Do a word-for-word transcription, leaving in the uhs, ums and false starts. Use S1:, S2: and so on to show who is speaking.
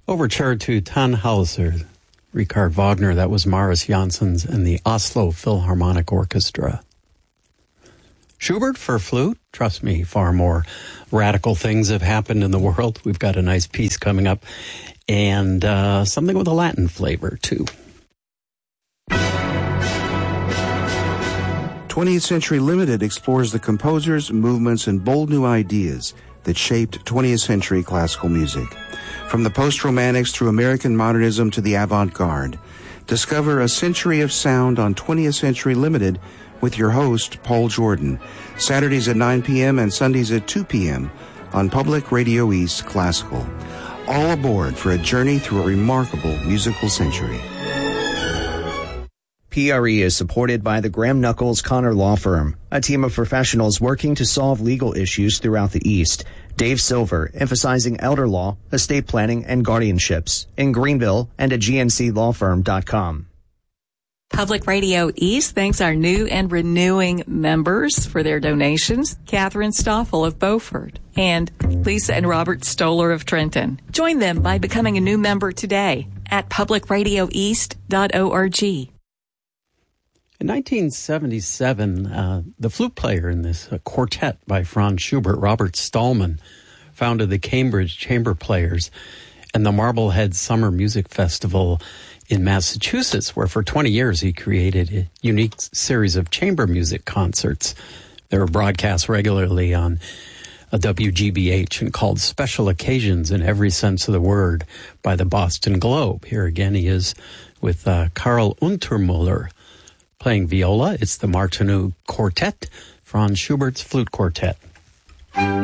S1: Overture to Tannhauser, Richard Wagner. That was Maris Janssens and the Oslo Philharmonic Orchestra. Schubert for flute. Trust me, far more radical things have happened in the world. We've got a nice piece coming up, and uh, something with a Latin flavor, too.
S2: twentieth Century Limited explores the composers, movements, and bold new ideas that shaped twentieth century classical music. From the post-romantics through American modernism to the avant-garde, discover a century of sound on twentieth Century Limited with your host, Paul Jordan, Saturdays at nine p.m. and Sundays at two p.m. on Public Radio East Classical. All aboard for a journey through a remarkable musical century.
S3: P R E is supported by the Graham Knuckles Connor Law Firm, a team of professionals working to solve legal issues throughout the East. Dave Silver, emphasizing elder law, estate planning, and guardianships in Greenville and at G N C law firm dot com.
S4: Public Radio East thanks our new and renewing members for their donations. Catherine Stoffel of Beaufort and Lisa and Robert Stoller of Trenton. Join them by becoming a new member today at public radio east dot org.
S1: In nineteen seventy-seven, uh, the flute player in this uh, quartet by Franz Schubert, Robert Stallman, founded the Cambridge Chamber Players and the Marblehead Summer Music Festival in Massachusetts, where for twenty years he created a unique series of chamber music concerts. They were broadcast regularly on a W G B H and called Special Occasions in every sense of the word by the Boston Globe. Here again he is with uh, Karl Untermuller playing viola. It's the Martineau Quartet, Franz Schubert's Flute Quartet.